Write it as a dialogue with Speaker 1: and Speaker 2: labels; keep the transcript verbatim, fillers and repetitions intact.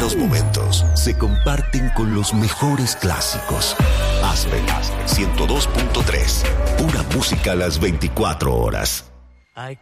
Speaker 1: buenos momentos se comparten con los mejores clásicos. Aspen ciento dos punto tres. Pura música a las veinticuatro horas.
Speaker 2: Hay